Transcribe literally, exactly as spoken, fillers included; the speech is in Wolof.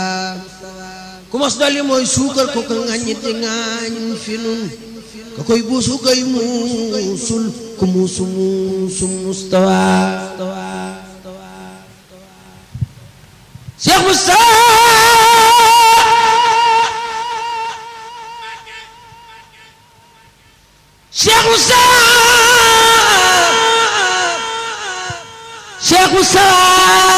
ku mos dolli mooy suukar ko ko ŋaññi di ŋaañ fi nun ka koy buusu koy muusul ku muusu muusu mustawa Cheikh Moussa Cheikh Moussa Cheikh Moussa